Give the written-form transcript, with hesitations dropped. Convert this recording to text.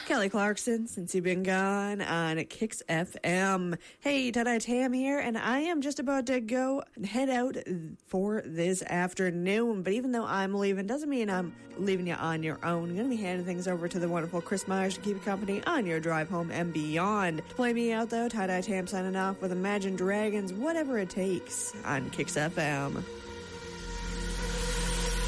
Kelly Clarkson, since you've been gone on Kicks FM. Hey, Tie-Dye Tam here, and I am just about to go and head out for this afternoon. But even though I'm leaving, doesn't mean I'm leaving you on your own. I'm going to be handing things over to the wonderful Chris Myers to keep you company on your drive home and beyond. To play me out, though, Tie-Dye Tam signing off with Imagine Dragons, Whatever It Takes on Kicks FM.